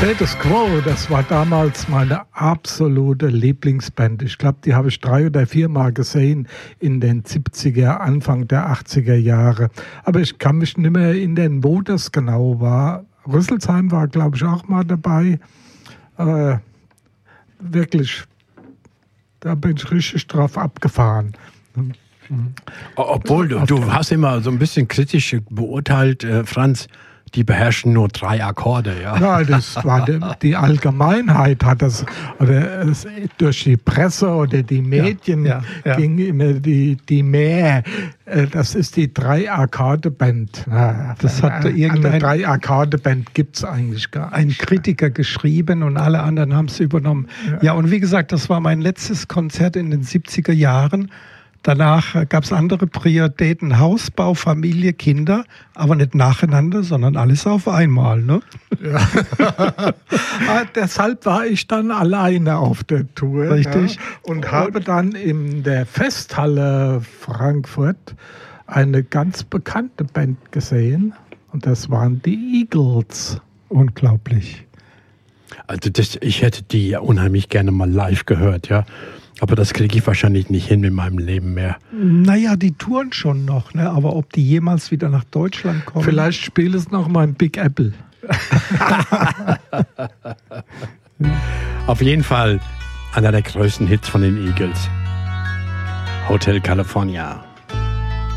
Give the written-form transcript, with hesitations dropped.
Status Quo, das war damals meine absolute Lieblingsband. Ich glaube, die habe ich 3 oder 4 Mal gesehen in den 70er, Anfang der 80er Jahre. Aber ich kann mich nicht mehr erinnern, wo das genau war. Rüsselsheim war, glaube ich, auch mal dabei. Wirklich, da bin ich richtig drauf abgefahren. Obwohl, du hast immer so ein bisschen kritisch beurteilt, Franz, die beherrschen nur 3 Akkorde, ja. Ja, das war die Allgemeinheit hat das, oder durch die Presse oder die Medien ging immer die mehr. Das ist die 3-Akkorde-Band. Das hat eine 3-Akkorde-Band gibt es eigentlich gar nicht. Ein Kritiker geschrieben und alle anderen haben es übernommen. Ja, und wie gesagt, das war mein letztes Konzert in den 70er Jahren. Danach gab es andere Prioritäten, Hausbau, Familie, Kinder, aber nicht nacheinander, sondern alles auf einmal. Ne? Ja. Deshalb war ich dann alleine auf der Tour. Richtig. Und habe dann in der Festhalle Frankfurt eine ganz bekannte Band gesehen. Und das waren die Eagles. Unglaublich. Also ich hätte die unheimlich gerne mal live gehört, ja. Aber das kriege ich wahrscheinlich nicht hin in meinem Leben mehr. Naja, die touren schon noch, ne? Aber ob die jemals wieder nach Deutschland kommen? Vielleicht spielt es noch mal im Big Apple. Auf jeden Fall einer der größten Hits von den Eagles. Hotel California.